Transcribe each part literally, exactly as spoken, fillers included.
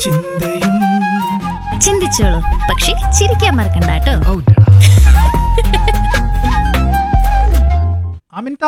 ചിന്തയും ചിന്തിച്ചോളൂ, പക്ഷെ ചിരിക്കാൻ മറക്കണ്ട കേട്ടോ. ആമിൻത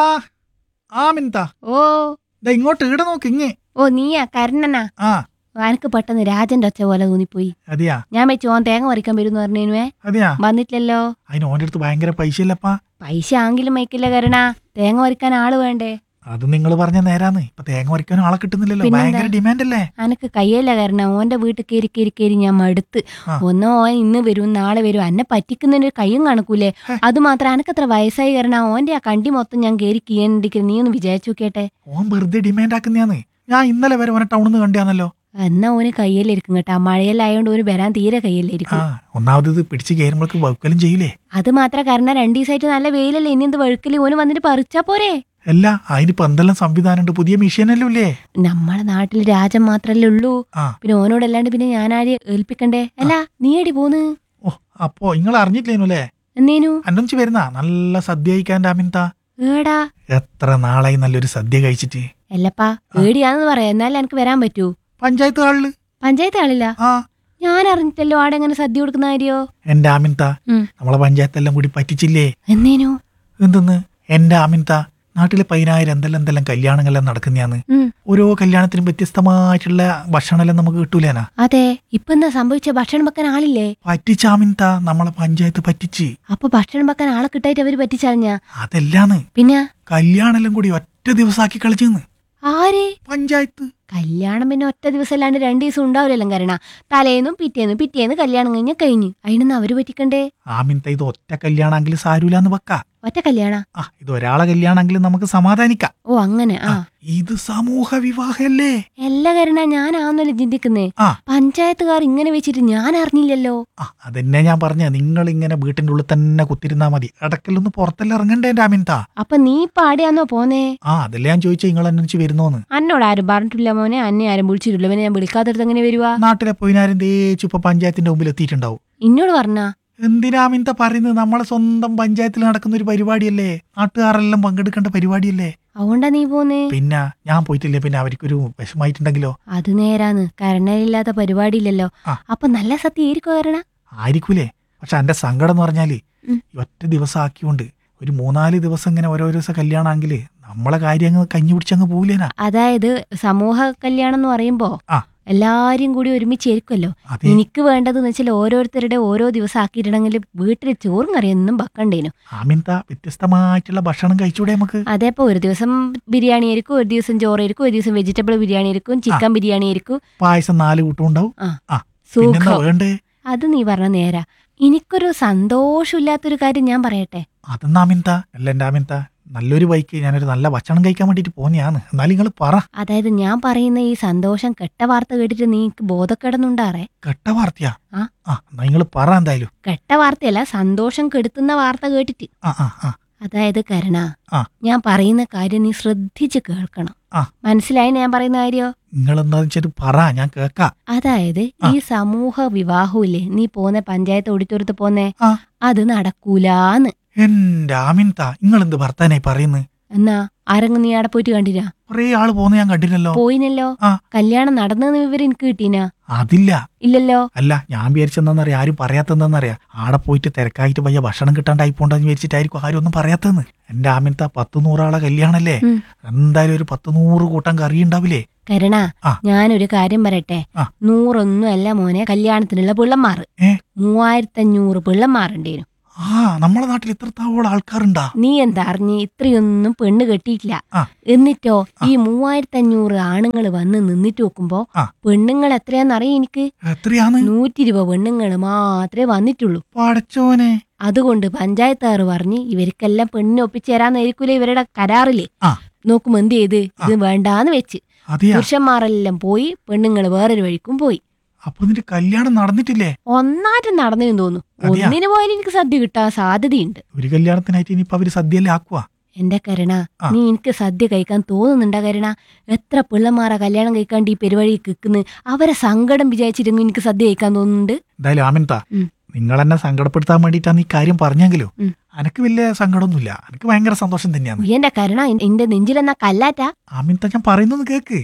ആമിൻത ഓ ദാ ഇങ്ങോട്ട് ഈടെ നോക്ക് ഇങ്ങേ. ഓ നീയാ കരുണനാ? ആ എനിക്ക് പെട്ടെന്ന് രാജന്റെ ഒച്ച പോലെ തോന്നിപ്പോയി. അതെയാ? ഞാൻ വെച്ച് ഓൻ തേങ്ങ പറിക്കാൻ വരും പറഞ്ഞേനുവേ, അതെയാ? വന്നിട്ടില്ലല്ലോ. അതിന് ഓൻ്റെ അടുത്ത് ഭയങ്കര പൈസ ഇല്ലപ്പാ. പൈസ ആങ്കിലും വയ്ക്കില്ല കരുണ, തേങ്ങ പറിക്കാൻ ആള് വേണ്ടേ? അത് നിങ്ങൾ പറഞ്ഞ നേരാന്ന്. ഇപ്പൊ തേങ്ങ പറിക്കാനും ആളെ കിട്ടുന്നില്ലല്ലോ, ഭയങ്കര ഡിമാൻഡ് അല്ലേ. അനക്ക് കയ്യല്ല കരുണ, ഓന്റെ വീട്ടിൽ കയറി കയറി കയറി ഞാൻ മടുത്ത്. ആ. ഒന്നോ ഓൻ ഇന്ന് വരും നാളെ വരും, എന്നെ പറ്റിക്കുന്നതിന് ഒരു കയ്യും കണക്കൂലേ. ഹേ. അത് മാത്രം എനക്കത്ര വയസ്സായി കരണ, ഓന്റെ ആ കണ്ടി മൊത്തം ഞാൻ കയറി കീഴണ്ടിരിക്കുന്നത്. നീ ഒന്ന് വിചാരിച്ചു നോക്കിയട്ടെ. ഓൻ വെറുതെ ഡിമാൻഡ് ആക്കുന്നയാന്ന്. ഞാൻ ഇന്നലെ വരെ ഓനെ ടൗണിൽ നിന്ന് കണ്ടിയാന്നല്ലോ. എന്നാ ഓന് കയ്യല്ലിരിക്കും കേട്ടാ, മഴയെല്ലായോണ്ട് ഓന് വരാൻ തീരെ ആ കയ്യല്ലിരിക്കും. ഒന്നാമത് ഇത് പിടിച്ച് കയറുമ്പോഴേക്ക് വൗക്കലും ചെയ്യില്ലേ. അത് മാത്രം കാരണം രണ്ടു ദിവസമായിട്ട് നല്ല വെയിലല്ലേ, ഇനി എന്ത് വഴുക്കല്, ഓന് വന്നിട്ട് പറിച്ചാ പോരെ. അല്ല അതിനിപ്പോ എന്തെല്ലാം സംവിധാനം ഉണ്ട്, പുതിയ മെഷീനല്ലോ ഇല്ലേ. നമ്മളെ നാട്ടിൽ രാജൻ മാത്രല്ലേ ഉള്ളൂ, ആ പിന്നെ ഓനോടല്ലാണ്ട് പിന്നെ ഞാനാര് ഏൽപ്പിക്കണ്ടേ? അല്ല നീ എടി പോന്ന്? ഓ അപ്പോ നിങ്ങൾ അറിഞ്ഞില്ലേനു അല്ലേ? എന്നേനു? അന്നൊഞ്ച് വരുന്ന നല്ല സദ്യ കഴിക്കാൻ ആമിൻത. ഏടാ? എത്ര നാളായി നല്ലൊരു സദ്യ കഴിച്ചിട്ട്. അല്ലപ്പാ ഏടിയാന്ന് പറയാ, എന്നാലും എനിക്ക് വരാൻ പറ്റൂ. പഞ്ചായത്ത് ഹാളില്. പഞ്ചായത്ത് ആളില്ല? ആ ഞാൻ അറിഞ്ഞിട്ടല്ലോ ആടെ എങ്ങനെ സദ്യ കൊടുക്കുന്ന കാര്യോ. എന്റെ ആമിൻത ഉം. നമ്മളെ പഞ്ചായത്തെല്ലാം കൂടി പറ്റിച്ചില്ലേ. എന്നേനു? എന്തെന്ന് എന്റെ ആമിൻത, നാട്ടിലെ പതിനായിരം എന്തെല്ലാം എന്തെല്ലാം കല്യാണങ്ങളെല്ലാം നടക്കുന്നയാന്ന്. ഉം. ഓരോ കല്യാണത്തിനും വ്യത്യസ്തമായിട്ടുള്ള ഭക്ഷണമെല്ലാം നമുക്ക് കിട്ടൂലേനാ. അതെ, ഇപ്പൊ എന്താ സംഭവിച്ച? ഭക്ഷണം വെക്കാൻ ആളില്ലേ? പറ്റിച്ച ആമിൻത, നമ്മളെ പഞ്ചായത്ത് പറ്റിച്ച്. അപ്പൊ ഭക്ഷണം വെക്കാൻ ആളെ കിട്ടായിട്ട് അവര് പറ്റിച്ചറിഞ്ഞ? അതെല്ലാന്ന് പിന്നെ കല്യാണെല്ലാം കൂടി ഒറ്റ ദിവസമാക്കി കളിച്ചെന്ന് ആര്? പഞ്ചായത്ത്. കല്യാണം പിന്നെ ഒറ്റ ദിവസം അല്ലാണ്ട് രണ്ടു ദിവസം ഉണ്ടാവില്ലല്ലോ കരണ. തലേന്നും പിറ്റേന്നും പിറ്റേന്ന് കല്യാണം കഴിഞ്ഞാൽ കഴിഞ്ഞു. അതിനൊന്നും അവര് പറ്റിക്കണ്ടേ? ആമിൻത ഇത് ഒറ്റ കല്യാണമെങ്കിലും സാരൂലാന്ന് വെക്ക. ഒറ്റ കല്യാണ? ആ ഇത് ഒരാളെ കല്യാണെങ്കിലും നമുക്ക് സമാധാനിക്കാം. ഓ അങ്ങനെ. ആ ഇത് സമൂഹ വിവാഹല്ലേ. എല്ലാ കരണ ഞാനാന്നല്ലോ ചിന്തിക്കുന്നേ. ആ പഞ്ചായത്തുകാർ ഇങ്ങനെ വെച്ചിട്ട് ഞാൻ അറിഞ്ഞില്ലല്ലോ. ആ അതെന്നെ ഞാൻ പറഞ്ഞ, നിങ്ങൾ ഇങ്ങനെ വീട്ടിന്റെ ഉള്ളിൽ തന്നെ കുത്തിരുന്നാ മതി, ഇടക്കലൊന്ന് പുറത്തെല്ലാം ഇറങ്ങണ്ടേ എന്റെ ആമിൻത. അപ്പൊ നീ ഇപ്പൊ ആടെയാന്നോ പോന്നേ? ആ അതല്ലേ ഞാൻ ചോദിച്ചാ നിങ്ങൾ എന്നു വരുന്നോന്ന്. അന്നോട് ആരും പറഞ്ഞിട്ടില്ല മോനെ, അന്നെ ആരും വിളിച്ചിട്ടില്ല. പിന്നെ ഞാൻ വിളിക്കാത്തടത്ത് എങ്ങനെ വരുവാ? നാട്ടിലെ പോയിനാരും തേച്ചു ഇപ്പൊ പഞ്ചായത്തിന്റെ മുമ്പിൽ എത്തിയിട്ടുണ്ടാവും. ഇന്നോട് പറഞ്ഞാ? എന്തിനാ ആമിൻത പറയുന്നത്? നമ്മളെ സ്വന്തം പഞ്ചായത്തിൽ നടക്കുന്ന ഒരു പരിപാടിയല്ലേ, നാട്ടുകാരെല്ലാം പങ്കെടുക്കേണ്ട പരിപാടിയല്ലേ. അതുകൊണ്ടാ നീ പോന്നേ? പിന്നെ ഞാൻ പോയിട്ടില്ലേ പിന്നെ അവർക്കൊരു വിഷമായിട്ടുണ്ടെങ്കിലോ. അത് നേരാന്ന്, കരണയില്ലാത്ത പരിപാടി ഇല്ലല്ലോ. ആ. അപ്പൊ നല്ല സത്യം ആയിരിക്കും കരണ? ആയിരിക്കൂലേ. പക്ഷെ എന്റെ സങ്കടം എന്ന് പറഞ്ഞാല് ഉം. ഈ ഒറ്റ ദിവസം ആക്കിയോണ്ട് ഒരു മൂന്നാല് ദിവസം ഇങ്ങനെ ഓരോ ദിവസം കല്യാണമെങ്കിൽ നമ്മളെ കാര്യം അങ്ങ് കഞ്ഞി പിടിച്ചങ്ങ് പോവില്ലേനാ. അതായത് സമൂഹ കല്യാണം എന്ന് പറയുമ്പോ ആ. എല്ലാരും കൂടി ഒരുമിച്ചായിരിക്കുമല്ലോ. അതെ. എനിക്ക് വേണ്ടതെന്ന് വെച്ചാൽ ഓരോരുത്തരുടെ ഓരോ ദിവസം ആക്കിയിട്ടുണ്ടെങ്കിൽ വീട്ടിൽ ചോറും കറിയൊന്നും വെക്കണ്ടേനു. ആമിൻത വ്യത്യസ്തമായിട്ടുള്ള ഭക്ഷണം കഴിച്ചൂടെ നമുക്ക്? അതേപ്പോ ഒരു ദിവസം ബിരിയാണി ആയിരിക്കും, ഒരു ദിവസം ചോറായിരിക്കും, ഒരു ദിവസം വെജിറ്റബിൾ ബിരിയാണി ആയിരിക്കും, ചിക്കൻ ബിരിയാണി ആയിരിക്കും, പായസം നാല് കൂട്ടം ഉണ്ടാവും. ആ. ആ പിന്നെന്താ സുഖം. വേണ്ടേ? അത് നീ പറഞ്ഞ നേരാ. എനിക്കൊരു സന്തോഷമില്ലാത്തൊരു കാര്യം ഞാൻ പറയട്ടെ. അതെന്നാ ആമിൻത? അല്ല എന്റെ ആമിൻത, നല്ലൊരു ബൈക്ക് ഞാനൊരു നല്ല ഭക്ഷണം കഴിക്കാൻ വേണ്ടിട്ട് പോന്നെയാന്ന്. എന്നാലും നിങ്ങൾ പറ. അതായത് ഞാൻ പറയുന്ന ഈ സന്തോഷം കെട്ട വാർത്ത കേട്ടിട്ട് നീക്ക് ബോധക്കെടുന്നുണ്ടാറേ. കെട്ട വാർത്തയാ? ആ. ആ എന്നാ നിങ്ങൾ പറ എന്തായാലും. കെട്ട വാർത്തയല്ല, സന്തോഷം കെടുത്തുന്ന വാർത്ത കേട്ടിട്ട്. ആ ആ ആ അതായത് കരുണ, ആ. ഞാൻ പറയുന്ന കാര്യം നീ ശ്രദ്ധിച്ച് കേൾക്കണം. ആ. മനസ്സിലായി ഞാൻ പറയുന്ന കാര്യോ? നിങ്ങൾ എന്താന്ന് വെച്ചിട്ട് പറ, ഞാൻ കേക്കാം. അതായത് ആ. ഈ സമൂഹ വിവാഹമില്ലേ, നീ പോന്നെ പഞ്ചായത്ത് ഓഡിറ്റോറിയത്ത് പോന്നെ, ആ. അത് നടക്കൂലാന്ന്. എന്റെ ആമിൻത, നിങ്ങൾ എന്ത് ഭർത്താനായി പറയുന്നത്? എന്നാ ആരെങ്കിലും നീ അവിടെ പോയിട്ട് കണ്ടില്ല? കൊറേ ആള് പോന്ന് ഞാൻ കണ്ടില്ലല്ലോ. പോയിനല്ലോ. ആ. കല്യാണം നടന്നെന്ന് വിവരം എനിക്ക് കിട്ടീനാ? അതില്ല. ഇല്ലല്ലോ. അല്ല ഞാൻ വിചാരിച്ചെന്താന്നറിയാം, ആരും പറയാത്തെന്താന്നറിയാം, ആടെ പോയിട്ട് തിരക്കായിട്ട് പയ്യ ഭക്ഷണം കിട്ടാണ്ടായി പോണ്ടെന്ന് വിചാരിച്ചിട്ടായിരിക്കും ആരും ഒന്നും പറയാത്തെന്ന്. എന്റെ ആമിൻത പത്ത് നൂറാളെ കല്യാണല്ലേ, ഉം. എന്തായാലും ഒരു പത്ത് നൂറ് കൂട്ടം കറി ഉണ്ടാവില്ലേ. കരുണ, ആ. ഞാനൊരു കാര്യം പറയട്ടെ. ആ. നൂറൊന്നും അല്ല മോനെ കല്യാണത്തിനുള്ള പിള്ളമാറ്. ഏ? മൂവായിരത്തഞ്ഞൂറ് പിള്ളമാറുണ്ടേനു. ആ നമ്മളെ നാട്ടിൽ ഇത്രത്തോളം ആൾക്കാരുണ്ടാ? നീ എന്താ അറിഞ്ഞ് ഇത്രയൊന്നും പെണ്ണ് കെട്ടിയിട്ടില്ല. ആ. എന്നിട്ടോ ഈ മൂവായിരത്തി അഞ്ഞൂറ് ആണുങ്ങൾ വന്ന് നിന്നിട്ട് നോക്കുമ്പോ ആ. പെണ്ണുങ്ങൾ എത്രയാന്നറിയ എനിക്ക്? എത്രയാന്ന്? നൂറ്റി ഇരുപത് പെണ്ണുങ്ങൾ മാത്രമേ വന്നിട്ടുള്ളൂ. പടച്ചോനെ. അതുകൊണ്ട് പഞ്ചായത്താറ് പറഞ്ഞ് ഇവർക്കെല്ലാം പെണ്ണിനെ ഒപ്പിച്ചേരാന്നായിരിക്കൂലേ ഇവരുടെ കരാറില്. ആ. നോക്കുമ്പോ എന്ത് ചെയ്ത് ഇത് വേണ്ടാന്ന് വെച്ച് അതെയാ? പുരുഷന്മാരെല്ലാം പോയി, പെണ്ണുങ്ങൾ വേറൊരു വഴിക്കും പോയി. അപ്പൊ നിന്റെ കല്യാണം നടന്നിട്ടില്ലേ? ഒന്നാറ്റും നടന്നെന്ന് തോന്നുന്നു. അതെയാ? ഒന്നിനു പോയാലും എനിക്ക് സദ്യ കിട്ടാൻ സാധ്യതയുണ്ട്. ഒരു കല്യാണത്തിനായിട്ട് ഇനിയിപ്പൊ അവര് സദ്യയല്ലേ ആക്കുവാ? എന്റെ കരുണ, ആ. നീ എനിക്ക് സദ്യ കഴിക്കാൻ തോന്നുന്നുണ്ടാ കരുണ? എത്ര പിള്ളമാരാ കല്യാണം കഴിക്കാണ്ട് ഈ പരിപാടി കിക്കുന്നു. അവരെ സങ്കടം വിചാരിച്ചിരുന്നു എനിക്ക് സദ്യ കഴിക്കാൻ തോന്നുന്നുണ്ട്. എന്തായാലും ആമിൻത, ഉം. നിങ്ങൾ എന്നെ സങ്കടപ്പെടുത്താൻ വേണ്ടിയിട്ടാണ് ഈ കാര്യം പറഞ്ഞെങ്കിലും ഉം. എനിക്ക് വലിയ സങ്കടമൊന്നുമില്ല, എനിക്ക് ഭയങ്കര സന്തോഷം തന്നെയാണ്. എന്റെ കരുണ, എന്റെ നെഞ്ചിലെന്നാ കല്ലാറ്റാ. ആമിൻത ഞാൻ പറയുന്നത് കേക്ക്. ആ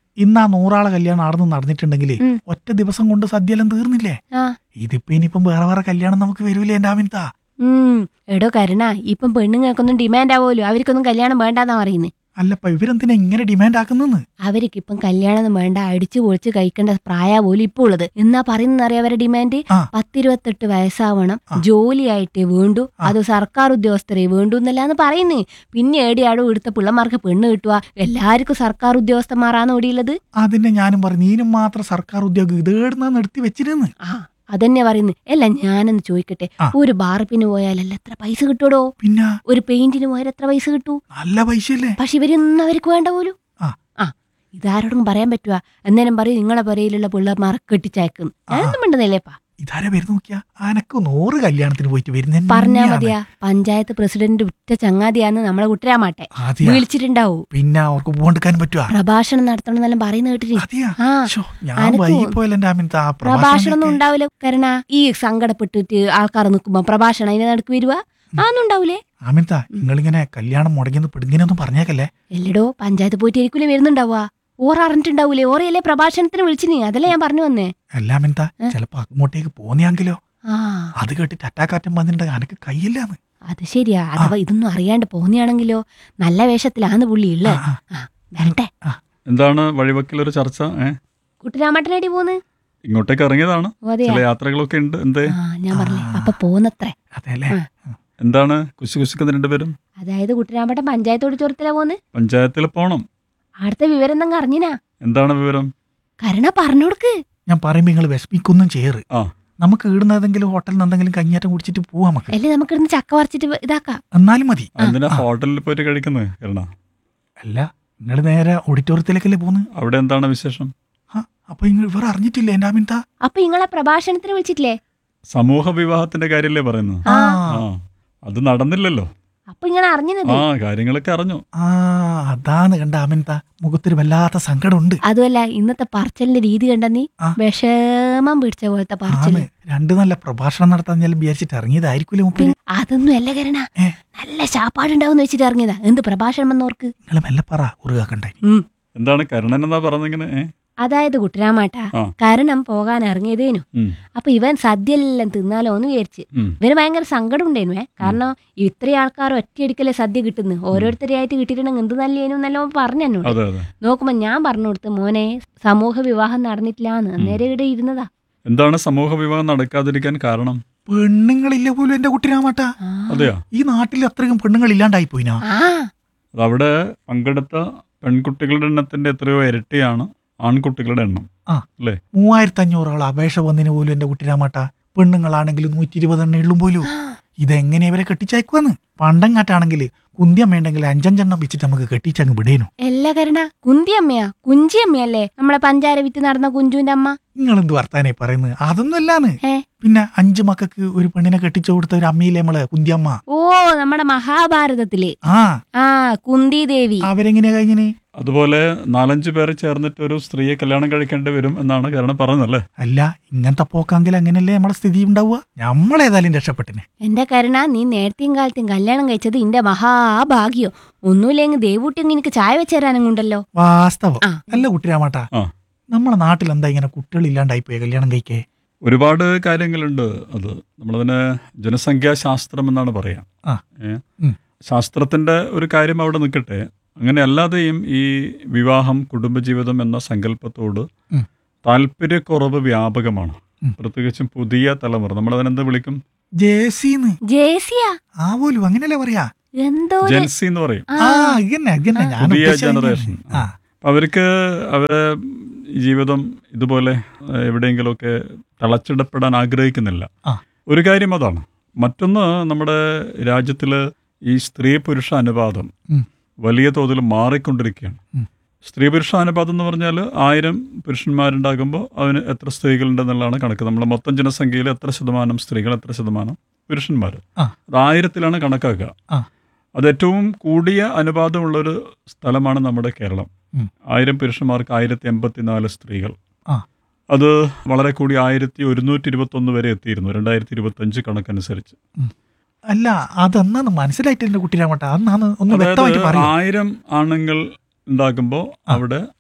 ഇന്ന് ആ നൂറാളെ കല്യാണം ആടുന്ന് നടന്നിട്ടുണ്ടെങ്കിൽ ഉം. ഒറ്റ ദിവസം കൊണ്ട് സദ്യയെല്ലാം തീർന്നില്ലേ? ആ ഇതിപ്പോ ഇനിയിപ്പം വേറെ വേറെ കല്യാണം നമുക്ക് വരൂലേ എന്റെ ആമിൻതാ? ഉം എടോ കരുണ ഇപ്പം പെണ്ണുങ്ങൾക്കൊന്നും ഡിമാൻഡ് ആവുമല്ലോ, അവർക്കൊന്നും കല്യാണം വേണ്ടാന്നാ പറയുന്നത്. അല്ലപ്പ ഇവരെന്തിനാ ഇങ്ങനെ ഡിമാൻഡ് ആക്കുന്നെന്ന്? അവർക്ക് ഇപ്പം കല്യാണം വേണ്ട, അടിച്ചു പൊളിച്ച് കഴിക്കേണ്ട പ്രായ പോലും ഇപ്പൊ ഉള്ളത്. എന്നാ പറയുന്നറിയാം അവരുടെ ഡിമാൻഡ്? ആ. പത്തിരുപത്തെട്ട് വയസ്സാവണം, ആ. ജോലിയായിട്ട് വേണ്ടു, ആ. അത് സർക്കാർ ഉദ്യോഗസ്ഥരെ വേണ്ടു എന്നല്ലാന്ന് പറയുന്നേ. പിന്നെ ഏടിയാടോ ഇവിടുത്തെ പിള്ളമാർക്ക് പെണ്ണ് കിട്ടുക? എല്ലാവർക്കും സർക്കാർ ഉദ്യോഗസ്ഥന്മാരാണ് ഓടിയുള്ളത്. അതിന്റെ ഞാനും പറഞ്ഞു, നീനും മാത്രം സർക്കാർ ഉദ്യോഗം ഇതേടുന്ന നിർത്തി വെച്ചിരുന്ന്. ആ അതന്നെ പറയുന്നു. അല്ല ഞാനൊന്ന് ചോദിക്കട്ടെ, ആ. ഒരു ബാർപ്പിന് പോയാലല്ല എത്ര പൈസ കിട്ടൂടോ? പിന്നെ ഒരു പെയിന്റിന് പോയാൽ എത്ര പൈസ കിട്ടൂ? നല്ല പൈസയല്ലേ? പക്ഷെ ഇവരൊന്നും അവർക്ക് വേണ്ട പോലും. ആ. ആ ഇതാരോടും പറയാൻ പറ്റുക? എന്നേരം പറയും നിങ്ങളെ പുരയിലുള്ള പിള്ളേർമാരെ കെട്ടിച്ചയക്കുന്നു. ഞാനൊന്നും മിണ്ടുന്നില്ലേപ്പാ. ഇതാരെ വരുന്ന നോക്കിയാ അനക്ക് നൂറ് കല്യാണത്തിന് പോയിട്ട് വരുന്ന പറഞ്ഞാ മതിയാ, പഞ്ചായത്ത് പ്രസിഡന്റ് ഉറ്റ ചങ്ങാതിയാന്ന് നമ്മളെ കുട്ടരാമാട്ടെ വിളിച്ചിട്ടുണ്ടാവൂ. പിന്നെ അവർക്ക് പോകാൻ പറ്റുക? പ്രഭാഷണം നടത്തണമെന്നെല്ലാം പറയുന്ന കേട്ടിട്ട്. അതെയാ? ആ ശോ, ഞാൻ അനക്ക് വൈകിപ്പോയല്ലോ എന്റെ ആമിൻത. ആ പ്രഭാഷണം ഒന്നും പ്രഭാഷണമൊക്കെ. ഉണ്ടാവില്ല. കാരണം ഈ സങ്കടപ്പെട്ടിട്ട് ആൾക്കാർ നിൽക്കുമ്പോ പ്രഭാഷണം അതിനെ നടക്ക് വരുക ആന്നും ഉണ്ടാവൂലേ? ആമിൻത, നിങ്ങളിങ്ങനെ കല്യാണം മുടങ്ങിയെന്ന് പിടുങ്ങിനൊന്നും പറഞ്ഞേക്കല്ലേ? എല്ലടോ പഞ്ചായത്ത് പോയിട്ട് ആയിരിക്കൂലേ വരുന്നുണ്ടാവുക. ഓർ അറിഞ്ഞിട്ടുണ്ടാവൂലേ? ഓറയല്ലേ പ്രഭാഷണത്തിന് വിളിച്ചിനി. അതല്ലേ ഞാൻ പറഞ്ഞു വന്നേ. അല്ല ആമിൻത, ചിലപ്പോ അങ്ങോട്ടേക്ക് പോന്നെയാങ്കിലോ? ആ അത് കേട്ടിട്ട് അറ്റാക്കാറ്റം വന്നിട്ടുണ്ടെങ്കിൽ അനക്ക് കയ്യില്ലാന്ന്. അത് ശരിയാ. അഥവാ ഇതൊന്നും അറിയാണ്ട് പോന്നെയാണെങ്കിലോ? നല്ല വേഷത്തിലാന്ന് പുള്ളി ഉള്ളേ. ആ, ആ വരട്ടെ. എന്താണ് വഴിവക്കിലൊരു ചർച്ച? ഏഹ് കുട്ടരാമട്ടനടി പോന്ന്? ഇങ്ങോട്ടേക്ക് ഇറങ്ങിയതാണ്. അതെയാ? ചില യാത്രകളൊക്കെ ഉണ്ട്. എന്തേ? ആ ഞാൻ പറഞ്ഞേ അപ്പൊ പോന്നത്രേ. അതെല്ലേ? ആ. എന്താണ് കുശി കുശിക്കുന്ന രണ്ടുപേരും? അതായത് കുട്ടരാമട്ടൻ പഞ്ചായത്ത് ഓഡിറ്റോറിയത്തിലാ പോന്ന്. പഞ്ചായത്തിൽ പോണം. അടുത്ത വിവരം എന്തെങ്കിലും അറിഞ്ഞിനാ? എന്താണ് വിവരം? കരുണ പറഞ്ഞു കൊടുക്ക്. ഞാൻ പറയുമ്പോ നിങ്ങൾ വിഷമിക്കൊന്നും ചെയ്യറ്. ആ നമുക്ക് ഇടുന്നതെങ്കിലും ഹോട്ടലിൽ നിന്ന് എന്തെങ്കിലും കഞ്ഞാറ്റം കുടിച്ചിട്ട് പോവാം നമുക്ക്. അല്ലേ നമുക്ക് ഇടുന്ന് ചക്ക പറിച്ചിട്ട് ഇതാക്കാം. എന്നാലും മതി. എന്തിനാ ഹോട്ടലിൽ പോയിട്ട് കഴിക്കുന്നത് കരുണ? അല്ല, നിങ്ങൾ നേരെ ഓഡിറ്റോറിയത്തിലേക്കല്ലേ പോന്ന്? അവിടെ എന്താണ് വിശേഷം? ആ, അപ്പൊ നിങ്ങൾ ഇവർ അറിഞ്ഞിട്ടില്ലേ എന്റെ ആമിൻത? അപ്പൊ നിങ്ങളെ പ്രഭാഷണത്തിന് വിളിച്ചിട്ടില്ലേ? സമൂഹ വിവാഹത്തിന്റെ കാര്യല്ലേ പറയുന്നത്? ആ. ആ അത് നടന്നില്ലല്ലോ. അപ്പൊ ഇങ്ങനെ അറിഞ്ഞത്? ആ കാര്യങ്ങളൊക്കെ അറിഞ്ഞു. ആ അതാണ് കണ്ട ആമിൻത, മുഖത്തൊരു വല്ലാത്ത സങ്കടമുണ്ട്. അതുമല്ല ഇന്നത്തെ പറച്ചലിന്റെ രീതി കണ്ട നീ ആ. വിഷമം പിടിച്ച പോലത്തെ ആണ്, പറച്ചല്. രണ്ട് നല്ല പ്രഭാഷണം നടത്താൻ ഞാൻ വിചാരിച്ചിട്ട് ഇറങ്ങിയതായിരിക്കൂലേ മുപ്പര്. അതൊന്നും അല്ല കരുണ, ഏ? നല്ല ശാപ്പാടുണ്ടാവും വെച്ചിട്ട് ഇറങ്ങിയതാ. എന്ത് പ്രഭാഷണം വന്നോർക്ക്? നിങ്ങൾ മെല്ലെ പറ, ഉറുകാക്കണ്ടായി. ഉം എന്താണ് കരുണൻ എന്നാ പറഞ്ഞിങ്ങനെ? ഏ അതായത് കുട്ടരാമാട്ടാ, ആ. കരണം പോകാൻ ഇറങ്ങിയതേനു. ഉം, അപ്പൊ ഇവൻ സദ്യയെല്ലാം തിന്നാലോ എന്ന് വിചാരിച്ച്. ഉം. ഇവന് ഭയങ്കര സങ്കടം ഉണ്ടായിരുന്നേ. കാരണം ഇത്രയും ആൾക്കാർ ഒറ്റയടിക്കല്ലേ സദ്യ കിട്ടുന്നു. ഓരോരുത്തരെയായിട്ട് കിട്ടിയിട്ടുണ്ടെങ്കിൽ എന്ത് നല്ലേനു എന്നല്ലോ പറഞ്ഞു എന്നോട്. അതെ അതെ. നോക്കുമ്പോ ഞാൻ പറഞ്ഞു കൊടുത്ത്, മോനെ സമൂഹ വിവാഹം നടന്നിട്ടില്ലാന്ന്. അന്നേരം ഇവിടെ ഇരുന്നതാ. എന്താണ് സമൂഹ വിവാഹം നടക്കാതിരിക്കാൻ കാരണം? പെണ്ണുങ്ങളില്ല പോലും എന്റെ കുട്ടിരാമാട്ട. ആ. അതെയോ? ഈ നാട്ടിൽ അത്രയും പെണ്ണുങ്ങൾ ഇല്ലാണ്ടായി പോയിനാ. ആ അവിടെ പങ്കെടുത്ത പെൺകുട്ടികളുടെ എണ്ണത്തിന്റെ എത്രയോ ഇരട്ടിയാണ് ആൺകുട്ടികളുടെ എണ്ണം. ആ അല്ലേ? മൂവായിരത്തി അഞ്ഞൂറോളം അപേക്ഷ വന്നതിന് പോലും എന്റെ കുട്ടിരാമാട്ട. പെണ്ണുങ്ങളാണെങ്കിൽ നൂറ്റി ഇരുപതെണ്ണം എള്ളും പോലും. ഇതെങ്ങനെ ഇവരെ കെട്ടിച്ചയക്കുവന്ന്? പണ്ടങ്ങാട്ടാണെങ്കിൽ കുന്തിയമ്മയുണ്ടെങ്കിൽ അഞ്ചഞ്ചെണ്ണം വെച്ചിട്ട് നമുക്ക് കെട്ടിച്ചങ്ങ് വിടേനു. എല്ലാ കരുണ കുന്തിയമ്മയാ? കുഞ്ചിയമ്മയല്ലേ നമ്മളെ പഞ്ചാര വിറ്റ് നടന്ന കുഞ്ചുവിന്റെ അമ്മ. നിങ്ങൾ എന്ത് വർത്താനായി പറയുന്നത്? അതൊന്നും അല്ലാന്ന്. ഏ പിന്നെ അഞ്ചു മക്കൾക്ക് ഒരു പെണ്ണിനെ കെട്ടിച്ചു കൊടുത്ത ഒരു അമ്മയില്ലേ നമ്മള് കുന്തിയമ്മ. ഓ നമ്മുടെ മഹാഭാരതത്തില് ആ ആ കുന്തി ദേവി. അവരെങ്ങനെയാ കഴിഞ്ഞിന്? അതുപോലെ നാലഞ്ചു പേർ ചേർന്നിട്ട് ഒരു സ്ത്രീയെ കല്യാണം കഴിക്കേണ്ടി വരും എന്നാണ് കാരണം പറഞ്ഞല്ലേ? അല്ല, ഇങ്ങനത്തെ പോക്കാങ്കിൽ അങ്ങനല്ലേ നമ്മളെ സ്ഥിതി ഉണ്ടാവുക? നമ്മളേതായാലും രക്ഷപ്പെട്ടിന്. എന്റെ കരുണ, നീ നേരത്തെയും കാലത്തെയും കല്യാണം കഴിച്ചത് ഇന്റെ മഹാഭാഗ്യോ. ഒന്നുമില്ലെങ്കിൽ ദേവൂട്ടി എനിക്ക് ചായ വെച്ച് തരാനുണ്ടല്ലോ. വാസ്തവം. ആ. അല്ല കുട്ടിരാമാട്ടാ, ആ. നമ്മളെ നാട്ടിൽ എന്താ ഇങ്ങനെ കുട്ടികൾ ഇല്ലാണ്ടായി പോയ കല്യാണം കഴിക്കേ? ഒരുപാട് കാര്യങ്ങളുണ്ട്. അത് നമ്മളതിനെ ജനസംഖ്യാശാസ്ത്രം എന്നാണ് പറയാം. ആ. ഏ? ഉം. ശാസ്ത്രത്തിന്റെ ഒരു കാര്യം അവിടെ നിൽക്കട്ടെ. അങ്ങനെ അല്ലാതെയും ഈ വിവാഹം കുടുംബജീവിതം എന്ന സങ്കല്പത്തോട് ഉം. താല്പര്യക്കുറവ് വ്യാപകമാണ്. ഉം. പ്രത്യേകിച്ചും പുതിയ തലമുറ. നമ്മളതിനെന്ത് വിളിക്കും? ജേസിന്ന്. ജേസിയാ? ആ പോലും അങ്ങനല്ലേ പറയാ? എന്തോ ഒരു- ജെൻസി എന്ന് പറയും. ആ. ആ ഇതന്നെ ഇതന്നെ ഞാൻ പുതിയ ഉദ്ദേശിച്ചത് ജനറേഷൻ. ഇതന്നെ. ആ അവർക്ക് അവരെ ജീവിതം ഇതുപോലെ ഏഹ്, എവിടെയെങ്കിലുമൊക്കെ തളച്ചിടപ്പെടാൻ ആഗ്രഹിക്കുന്നില്ല. ആ. ഒരു കാര്യം അതാണ്. മറ്റൊന്ന്, നമ്മുടെ രാജ്യത്തിൽ ഈ സ്ത്രീ പുരുഷ അനുപാതം ഉം. വലിയ തോതിൽ മാറിക്കൊണ്ടിരിക്കുകയാണ്. ഉം. സ്ത്രീ പുരുഷ അനുപാതം എന്ന് പറഞ്ഞാൽ ആയിരം പുരുഷന്മാരുണ്ടാകുമ്പോൾ അതിന് എത്ര സ്ത്രീകളുണ്ടെന്നുള്ളതാണ് കണക്ക്. നമ്മുടെ മൊത്തം ജനസംഖ്യയിൽ എത്ര ശതമാനം സ്ത്രീകൾ, എത്ര ശതമാനം പുരുഷന്മാർ, ആ. അത് ആയിരത്തിലാണ് കണക്കാക്കുക. ആ. അത് ഏറ്റവും കൂടിയ അനുപാതമുള്ളൊരു സ്ഥലമാണ് നമ്മുടെ കേരളം. ഉം. ആയിരം പുരുഷന്മാർക്ക് ആയിരത്തി എൺപത്തിനാല് സ്ത്രീകൾ. ആ. അത് വളരെ കൂടി ആയിരത്തി ഒരുന്നൂറ്റി ഇരുപത്തി ഒന്ന് വരെ എത്തിയിരുന്നു രണ്ടായിരത്തി ഇരുപത്തി അഞ്ച് കണക്കനുസരിച്ച്. അല്ല, അതെന്നാന്ന് മനസ്സിലായിട്ട് എന്റെ കുട്ടിരാമാട്ടാ. അന്നാന്ന് ഒന്ന് വ്യക്തമായിട്ട് അതായത് പറയും. ആയിരം ആണുങ്ങൾ ഉണ്ടാകുമ്പോൾ അവിടെ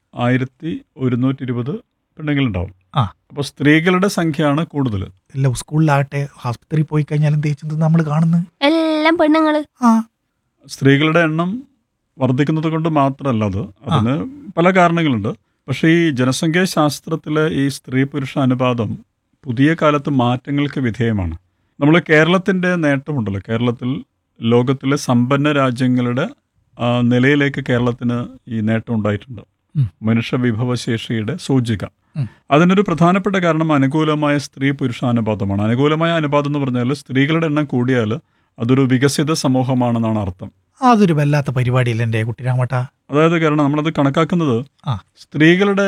ആയിരത്തി ഒരുന്നൂറ്റി ഇരുപത് പെണ്ണുങ്ങളുണ്ടാവും. ആ. അപ്പോൾ സ്ത്രീകളുടെ സംഖ്യയാണ് കൂടുതൽ. എല്ലാം സ്കൂളിലാകട്ടെ ആസ്പത്രിയിൽ പോയി കഴിഞ്ഞാലും തേച്ചത് നമ്മൾ കാണുന്നു എല്ലാം പെണ്ണുങ്ങള്. ആ സ്ത്രീകളുടെ എണ്ണം വർദ്ധിക്കുന്നത് കൊണ്ട് മാത്രമല്ല അത്, അതിന് പല കാരണങ്ങളുണ്ട്. പക്ഷേ ഈ ജനസംഖ്യാ ശാസ്ത്രത്തിലെ ഈ സ്ത്രീ പുരുഷ അനുപാതം പുതിയ കാലത്ത് മാറ്റങ്ങൾക്ക് വിധേയമാണ്. നമ്മൾ കേരളത്തിൻ്റെ നേട്ടമുണ്ടല്ലോ, കേരളത്തിൽ ലോകത്തിലെ സമ്പന്ന രാജ്യങ്ങളുടെ ആ, നിലയിലേക്ക് കേരളത്തിന് ഈ നേട്ടം ഉണ്ടായിട്ടുണ്ട്. ഉം. മനുഷ്യ വിഭവശേഷിയുടെ സൂചിക. ഉം. അതിനൊരു പ്രധാനപ്പെട്ട കാരണം അനുകൂലമായ സ്ത്രീ പുരുഷ അനുപാതമാണ്. അനുകൂലമായ അനുപാതം എന്ന് പറഞ്ഞാൽ സ്ത്രീകളുടെ എണ്ണം കൂടിയാൽ അതൊരു വികസിത സമൂഹമാണെന്നാണ് അർത്ഥം. അതൊരു വല്ലാത്ത പരിപാടിയല്ലേ എൻ്റെ കുട്ടിരാമട്ട. അതായത് കാരണം നമ്മളത് കണക്കാക്കുന്നത് ആ. സ്ത്രീകളുടെ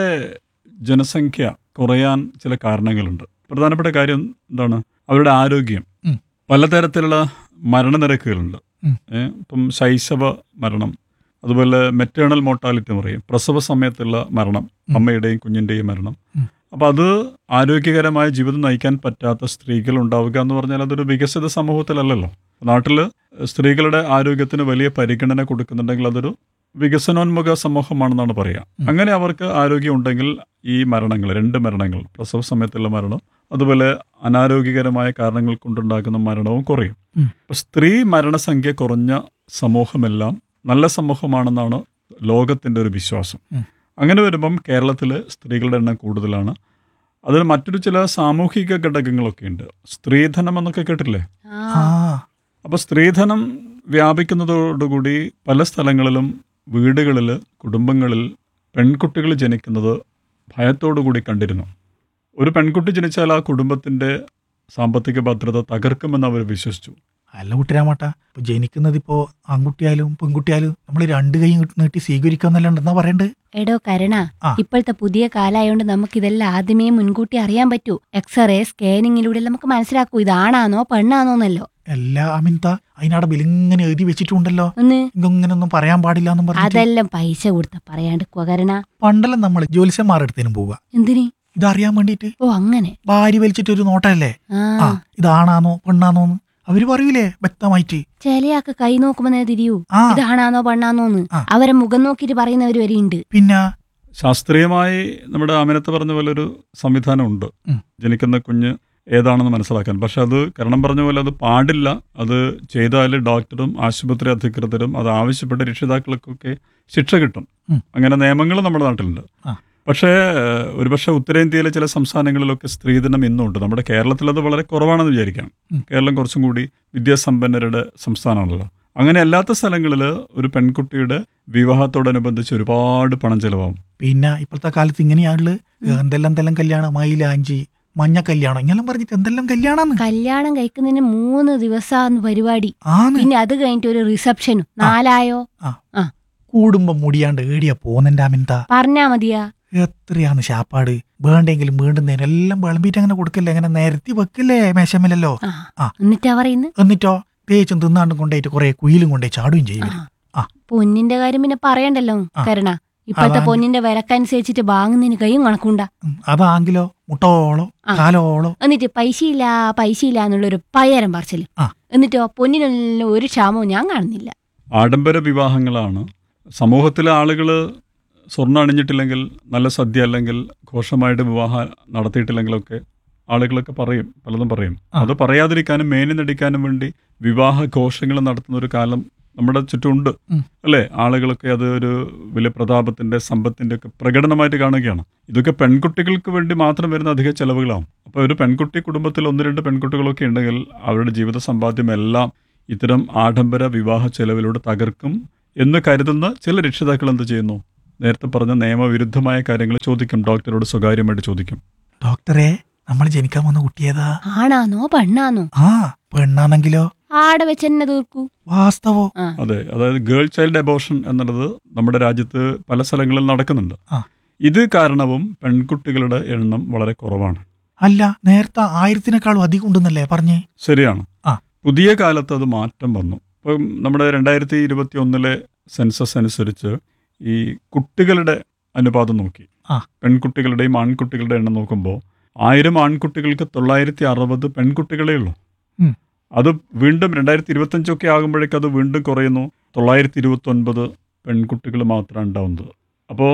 ജനസംഖ്യ കുറയാൻ ചില കാരണങ്ങളുണ്ട്. പ്രധാനപ്പെട്ട കാര്യം എന്താണ്? അവരുടെ ആരോഗ്യം. ഉം. പലതരത്തിലുള്ള മരണനിരക്കുകളുണ്ട്. ഉം. ഏ, ഇപ്പം ശൈശവ മരണം, അതുപോലെ മെറ്റേണൽ മോർട്ടാലിറ്റി എന്ന് പറയും, പ്രസവ സമയത്തുള്ള മരണം, ഉം. അമ്മയുടെയും കുഞ്ഞിൻ്റെയും മരണം. ഉം. അപ്പം അത് ആരോഗ്യകരമായ ജീവിതം നയിക്കാൻ പറ്റാത്ത സ്ത്രീകൾ ഉണ്ടാവുക എന്ന് പറഞ്ഞാൽ അതൊരു വികസിത സമൂഹത്തിലല്ലല്ലോ. നാട്ടിൽ സ്ത്രീകളുടെ ആരോഗ്യത്തിന് വലിയ പരിഗണന കൊടുക്കുന്നുണ്ടെങ്കിൽ അതൊരു വികസനോന്മുഖ സമൂഹമാണെന്നാണ് പറയുക. ഉം. അങ്ങനെ അവർക്ക് ആരോഗ്യം ഉണ്ടെങ്കിൽ ഈ മരണങ്ങൾ, രണ്ട് മരണങ്ങൾ, പ്രസവ സമയത്തുള്ള മരണം, അതുപോലെ അനാരോഗ്യകരമായ കാരണങ്ങൾ കൊണ്ടുണ്ടാകുന്ന മരണവും കുറയും. ഉം. അപ്പോൾ സ്ത്രീ മരണസംഖ്യ കുറഞ്ഞ സമൂഹമെല്ലാം നല്ല സമൂഹമാണെന്നാണ് ലോകത്തിൻ്റെ ഒരു വിശ്വാസം. ഉം. അങ്ങനെ വരുമ്പം കേരളത്തിൽ സ്ത്രീകളുടെ എണ്ണം കൂടുതലാണ്. അതിൽ മറ്റൊരു ചില സാമൂഹിക ഘടകങ്ങളൊക്കെ ഉണ്ട്. സ്ത്രീധനം എന്നൊക്കെ കേട്ടില്ലേ? ആ. ആ അപ്പോൾ സ്ത്രീധനം വ്യാപിക്കുന്നതോടുകൂടി പല സ്ഥലങ്ങളിലും വീടുകളിൽ, കുടുംബങ്ങളിൽ പെൺകുട്ടികൾ ജനിക്കുന്നത് ഭയത്തോടുകൂടി കണ്ടിരുന്നു. ഒരു പെൺകുട്ടി ജനിച്ചാൽ ആ കുടുംബത്തിൻ്റെ സാമ്പത്തിക ഭദ്രത തകർക്കുമെന്ന് അവർ വിശ്വസിച്ചു. അല്ല കുട്ടിരാമട്ട, ഇപ്പൊ ജനിക്കുന്നത് ഇപ്പോ ആൺകുട്ടിയായാലും പെൺകുട്ടിയായാലും നമ്മൾ രണ്ട് കൈ നീട്ടി സ്വീകരിക്കാന്നല്ലെന്നാ പറയണ്ട്. എടോ കരുണ, ആ. ഇപ്പോഴത്തെ പുതിയ കാലായോണ്ട് നമുക്കിതെല്ലാം ആദ്യമേ മുൻകൂട്ടി അറിയാൻ പറ്റൂ. എക്സ്റേ സ്കാനിങ്ങിലൂടെ നമുക്ക് മനസ്സിലാക്കൂ ഇതാണാന്നോ പെണ്ണാന്നോന്നല്ലോ. എല്ലാ അമിൻത അതിനവിടെ ബിലിങ്ങനെ എഴുതി വെച്ചിട്ടുണ്ടല്ലോ, ഒന്ന് ഇങ്ങനൊന്നും പറയാൻ പാടില്ല എന്നും പറഞ്ഞു. അതെല്ലാം പൈസ കൊടുത്ത പറയാണ്ട് കരുണ. പണ്ടെല്ലാം നമ്മൾ ജ്യോത്സ്യന്മാരെടുത്തേനും പോവുക എന്തിന്? ഇതറിയാൻ വേണ്ടിട്ട്. ഓ അങ്ങനെ. ഭാര്യ വലിച്ചിട്ട് ഒരു നോട്ടല്ലേ, ആ ആ ഇതാണാന്നോ പെണ്ണാന്നോന്ന് അവര് പറയൂലേ വ്യക്തമായിട്ട്. ചിലയാൾക്ക് കൈ നോക്കുമ്പോ നേരെ തിരിയൂ ആ ഇതാണാന്നോ പെണ്ണാന്നോന്ന്. ആ. അവരെ മുഖം നോക്കിയിട്ട് പറയുന്നവര് വരെ ഉണ്ട്. പിന്നെ ശാസ്ത്രീയമായി നമ്മുടെ ആമിനത്ത് പറഞ്ഞ പോലെ ഒരു സംവിധാനമുണ്ട് ഉം. ജനിക്കുന്ന കുഞ്ഞ് ഏതാണെന്ന് മനസ്സിലാക്കാൻ. പക്ഷെ അത് കരണം പറഞ്ഞ പോലെ അത് പാടില്ല. അത് ചെയ്താൽ ഡോക്ടറും ആശുപത്രി അധികൃതരും അത് ആവശ്യപ്പെട്ട രക്ഷിതാക്കൾക്കൊക്കെ ശിക്ഷ കിട്ടും. ഉം. അങ്ങനെ നിയമങ്ങൾ നമ്മുടെ നാട്ടിലുണ്ട്. ആ. പക്ഷേ ഒരുപക്ഷെ ഉത്തരേന്ത്യയിലെ ചില സംസ്ഥാനങ്ങളിലൊക്കെ സ്ത്രീധനം ഇന്നുണ്ട്. നമ്മുടെ കേരളത്തിൽ അത് വളരെ കുറവാണെന്ന് വിചാരിക്കാം. ഉം. കേരളം കുറച്ചും കൂടി വിദ്യാസമ്പന്നരുടെ സംസ്ഥാനമാണല്ലോ. അങ്ങനെ അല്ലാത്ത സ്ഥലങ്ങളിൽ ഒരു പെൺകുട്ടിയുടെ വിവാഹത്തോടനുബന്ധിച്ച് ഒരുപാട് പണം ചെലവാകും. പിന്നെ ഇപ്പോഴത്തെ കാലത്ത് ഇങ്ങനെയാണുള്ളത്. എന്തെല്ലാം എന്തെല്ലാം കല്യാണം, മൈലാഞ്ചി, മഞ്ഞ കല്യാണം, ഇങ്ങനെല്ലാം പറഞ്ഞിട്ട് എന്തെല്ലാം കല്യാണാന്ന്. കല്യാണം കഴിക്കുന്നതിന് മൂന്ന് ദിവസമാന്ന് പരിപാടി. ആന്ന് പിന്നെ അത് കഴിഞ്ഞിട്ട് ഒരു റിസപ്ഷനും നാലായോ. കൂടുമ്പോ മുടിയാണ്ട് ഏടിയാ പോന്നെന്റെ അമിൻത. പറഞ്ഞാ മതിയാ. എത്രയാന്ന് ശാപ്പാട്. വേണ്ടെങ്കിലും വേണ്ടുന്നതിനും എല്ലാം വിളമ്പിട്ട് അങ്ങനെ കൊടുക്കല്ലേ, അങ്ങനെ നിരത്തി വെക്കല്ലേ മേശമല്ലോ. ആ. ആ. എന്നിട്ടാ പറയുന്നു. എന്നിട്ടോ തേച്ചും തിന്നാണ്ടും കൊണ്ടായിട്ട് കുറെ കുയിലും കൊണ്ടേ ചാടുകയും ചെയ്യും ഇവര്. ആ. പൊന്നിന്റെ കാര്യം പിന്നെ പറയണ്ടല്ലോ ആ. കരുണ. ഇപ്പോഴത്തെ അതാണ്. പൊന്നിന്റെ വിലക്കനുസരിച്ചിട്ട് വാങ്ങുന്നതിന് കൈയും കണക്കുണ്ടാ. ഉം, അതാങ്കിലോ മുട്ടോളോ ആ. കാലോളോ. എന്നിട്ട് പൈസയില്ല പൈസയില്ല എന്നുള്ളൊരു പയ്യരം പറച്ചില്. ആ. എന്നിട്ടോ പൊന്നിനെല്ലാം ഒരു ക്ഷാമവും ഞാൻ കാണുന്നില്ല. ആഡംബര വിവാഹങ്ങളാണ്. സമൂഹത്തിലെ ആളുകൾ സ്വർണ്ണം അണിഞ്ഞിട്ടില്ലെങ്കിൽ, നല്ല സദ്യ അല്ലെങ്കിൽ ഘോഷമായിട്ട് വിവാഹം നടത്തിയിട്ടില്ലെങ്കിലൊക്കെ ആളുകളൊക്കെ പറയും, പലതും പറയും. ആ. അത് പറയാതിരിക്കാനും മേനി നടിക്കാനും വേണ്ടി വിവാഹ ഘോഷങ്ങൾ നടത്തുന്ന ഒരു കാലം നമ്മുടെ ചുറ്റുമുണ്ട്. ഉം. അല്ലേ? ആളുകളൊക്കെ അത് ഒരു വലിയ പ്രതാപത്തിൻ്റെ സമ്പത്തിൻ്റെ ഒക്കെ പ്രകടനമായിട്ട് കാണുകയാണ്. ഇതൊക്കെ പെൺകുട്ടികൾക്ക് വേണ്ടി മാത്രം വരുന്ന അധിക ചെലവുകളാണ്. അപ്പോൾ ഒരു പെൺകുട്ടി കുടുംബത്തിൽ ഒന്ന് രണ്ട് പെൺകുട്ടികളൊക്കെ ഉണ്ടെങ്കിൽ അവരുടെ ജീവിത സമ്പാദ്യമെല്ലാം ഇത്തരം ആഡംബര വിവാഹ ചെലവിലൂടെ തകർക്കും എന്ന് കരുതുന്ന ചില രക്ഷിതാക്കൾ എന്ത് ചെയ്യുന്നു? നേരത്തെ പറഞ്ഞ നിയമവിരുദ്ധമായ കാര്യങ്ങൾ ചോദിക്കും, ഡോക്ടറോട് സ്വകാര്യമായിട്ട് ചോദിക്കും. ഡോക്ടറെ, നമ്മൾ ജനിക്കാൻ വന്ന കുട്ടിയേതാ? ആണാന്നോ പെണ്ണാന്നോ? ആ പെണ്ണാണെങ്കിലോ? ആടെ വെച്ച് തന്നെ തീർക്കൂ. വാസ്തവോ? ആ. അതെ, അതായത് ഗേൾ ചൈൽഡ് അബോർഷൻ എന്നുള്ളത് നമ്മുടെ രാജ്യത്ത് പല സ്ഥലങ്ങളിൽ നടക്കുന്നുണ്ട്. ആ. ഇത് കാരണവും പെൺകുട്ടികളുടെ എണ്ണം വളരെ കുറവാണ്. അല്ല, നേരത്തെ ആയിരത്തിനേക്കാളും അധികം ഉണ്ടെന്നല്ലേ പറഞ്ഞേ? ശരിയാണ്. ആ. പുതിയ കാലത്ത് അത് മാറ്റം വന്നു. ഇപ്പം നമ്മുടെ രണ്ടായിരത്തി ഇരുപത്തി ഒന്നിലെ സെൻസസ് അനുസരിച്ച് ഈ കുട്ടികളുടെ അനുപാതം നോക്കി, ആ. പെൺകുട്ടികളുടെയും ആൺകുട്ടികളുടെ എണ്ണം നോക്കുമ്പോൾ ആയിരം ആൺകുട്ടികൾക്ക് തൊള്ളായിരത്തി അറുപത് പെൺകുട്ടികളേ ഉള്ളൂ. ഉം. അത് വീണ്ടും രണ്ടായിരത്തി ഇരുപത്തഞ്ചൊക്കെ ആകുമ്പോഴേക്കും അത് വീണ്ടും കുറയുന്നു. തൊള്ളായിരത്തി ഇരുപത്തി ഒൻപത് പെൺകുട്ടികൾ മാത്രമാണ് ഉണ്ടാവുന്നത്. അപ്പോൾ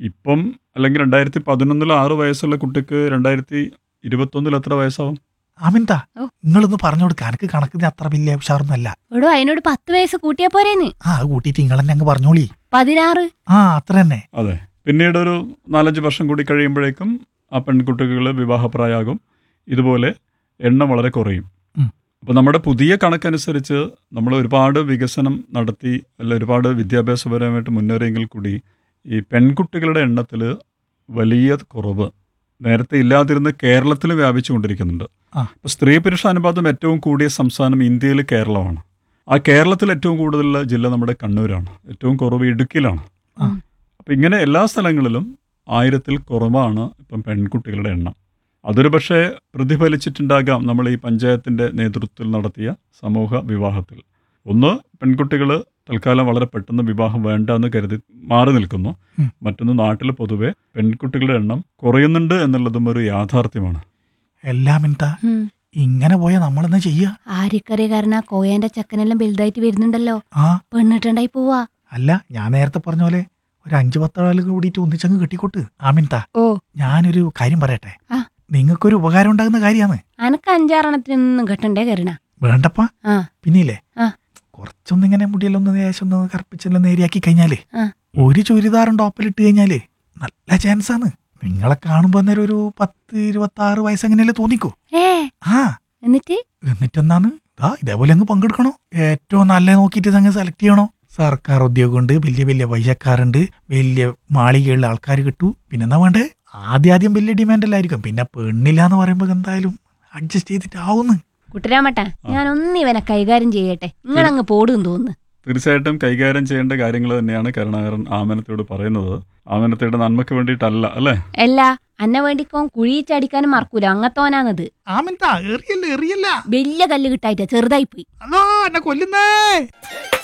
ഇപ്പം അല്ലെങ്കിൽ രണ്ടായിരത്തി പതിനൊന്നിൽ ആറ് വയസ്സുള്ള കുട്ടിക്ക് രണ്ടായിരത്തി ഇരുപത്തൊന്നിൽ എത്ര വയസ്സാവും? ആമിൻതാ ഓ. നിങ്ങളൊന്ന് പറഞ്ഞു കൊടുക്കുക, എനിക്ക് കണക്കിന് അത്ര വലിയ ഉഷാറൊന്നുമല്ല. എടോ അതിനോട് പത്ത് വയസ്സ് കൂട്ടിയാ പോരേന്ന്. ആ കൂട്ടിയിട്ട് നിങ്ങൾ തന്നെ അങ്ങ് പറഞ്ഞോളി. പതിനാറ്. ആ അത്ര തന്നെ. അതെ, പിന്നീട് ഒരു നാലഞ്ച് വർഷം കൂടി കഴിയുമ്പോഴേക്കും ആ പെൺകുട്ടികൾ വിവാഹപ്രായമാകും. ഇതുപോലെ എണ്ണം വളരെ കുറയും. ഉം. അപ്പോൾ നമ്മുടെ പുതിയ കണക്കനുസരിച്ച് നമ്മൾ ഒരുപാട് വികസനം നടത്തി അല്ല ഒരുപാട് വിദ്യാഭ്യാസപരമായിട്ട് മുന്നേറിയെങ്കിൽ കൂടി ഈ പെൺകുട്ടികളുടെ എണ്ണത്തിൽ വലിയ കുറവ് നേരത്തെ ഇല്ലാതിരുന്ന് കേരളത്തിൽ വ്യാപിച്ചു കൊണ്ടിരിക്കുന്നുണ്ട്. ആ. ഇപ്പോൾ സ്ത്രീ പുരുഷ അനുപാതം ഏറ്റവും കൂടിയ സംസ്ഥാനം ഇന്ത്യയിൽ കേരളമാണ്. ആ കേരളത്തിൽ ഏറ്റവും കൂടുതലുള്ള ജില്ല നമ്മുടെ കണ്ണൂരാണ്. ഏറ്റവും കുറവ് ഇടുക്കിയിലാണ്. ആ. അപ്പം ഇങ്ങനെ എല്ലാ സ്ഥലങ്ങളിലും ആയിരത്തിൽ കുറവാണ് ഇപ്പം പെൺകുട്ടികളുടെ എണ്ണം. അതൊരു പക്ഷേ പ്രതിഫലിച്ചിട്ടുണ്ടാകാം നമ്മൾ ഈ പഞ്ചായത്തിൻ്റെ നേതൃത്വത്തിൽ നടത്തിയ സമൂഹ വിവാഹത്തിൽ. ഒന്ന്, പെൺകുട്ടികൾ തൽക്കാലം വളരെ പെട്ടെന്ന് വിവാഹം വേണ്ട എന്ന് കരുതി മാറി നിൽക്കുന്നു. ഉം. മറ്റൊന്ന്, നാട്ടിൽ പൊതുവെ പെൺകുട്ടികളുടെ എണ്ണം കുറയുന്നുണ്ട് എന്നുള്ളതും ഒരു യാഥാർത്ഥ്യമാണ്. എല്ലാം എന്താ ഉം. ഇങ്ങനെ പോയാ നമ്മളെന്നാ ചെയ്യാ? ആരിക്കറിയ കാരണം ആ കോയന്റെ ചക്കനെല്ലാം വലുതായിട്ട് വരുന്നുണ്ടല്ലോ. ആ പെണ്ണിട്ടുണ്ടായി പോവാ. അല്ല, ഞാൻ നേരത്തെ പറഞ്ഞ പോലെ ഒരു അഞ്ചു പത്താൾ കൂടിയിട്ട് ഒന്നിച്ചങ്ങ് കെട്ടിക്കോട്ട്. ആമിൻതാ ഓ. ഞാനൊരു കാര്യം പറയട്ടെ. ആ. നിങ്ങൾക്കൊരു ഉപകാരം ഉണ്ടാകുന്ന കാര്യമാണ്. അനക്ക് അഞ്ചാറെണ്ണത്തിനൊന്നും കെട്ടണ്ടേ കരുണ. വേണ്ടപ്പാ. ആ. പിന്നില്ലേ ആ. കുറച്ചൊന്നിങ്ങനെ മുടിയെല്ലാം ദേശം ഒന്ന് കറുപ്പിച്ചെല്ലാം നേരിയാക്കി കഴിഞ്ഞാല് ആ. ഒരു ചുരിദാറും ടോപ്പിലിട്ട് കഴിഞ്ഞാല് നല്ല ചാൻസ് ആണ്. നിങ്ങളെ കാണുമ്പോ അന്നേരം ഒരു പത്ത് ഇരുപത്തി ആറ് വയസ്സെങ്ങനെയല്ലേ തോന്നിക്കോ. ഏ ആ എന്നിട്ട് എന്നിട്ടെന്താന്ന് ആ ഇതേപോലെ അങ്ങ് പങ്കെടുക്കണോ. ഏറ്റവും നല്ല നോക്കിയിട്ട് അങ്ങ് സെലക്ട് ചെയ്യണോ. സർക്കാർ ഉദ്യോഗമുണ്ട്, വലിയ വലിയ പൈസക്കാരുണ്ട്, വലിയ മാളികയുള്ള ആൾക്കാർ കിട്ടൂ. പിന്നെന്താ വേണ്ടേ, ആദ്യം ആദ്യം വലിയ ഡിമാൻഡല്ലായിരിക്കും. പിന്നെ പെണ്ണില്ല എന്ന് പറയുമ്പോ എന്തായാലും അഡ്ജസ്റ്റ് ചെയ്തിട്ടാവുന്നു. കുട്ടരാമട്ട ഞാൻ ഒന്നിവനെ കൈകാര്യം ചെയ്യട്ടെ. നിങ്ങളങ്ങ് പോടും തോന്നുന്നു. തീർച്ചയായിട്ടും കൈകാര്യം ചെയ്യേണ്ട കാര്യങ്ങൾ തന്നെയാണ് കരുണാകരൻ ആമനത്തോട് പറയുന്നത്. ആമനത്തയുടെ നന്മയ്ക്ക് വേണ്ടിയിട്ടല്ല അല്ലേ? അല്ല, അന്ന വേണ്ടിക്കോ കുഴിച്ചടിക്കാനും മറക്കൂല. അങ്ങത്തോനാന്നത്. ആമിൻതാ എറിയല്ല എറിയല്ല. വലിയ കല്ല് കിട്ടായിട്ടാ ചെറുതായി പോയി. അല്ലോ എന്നെ കൊല്ലുന്നേ.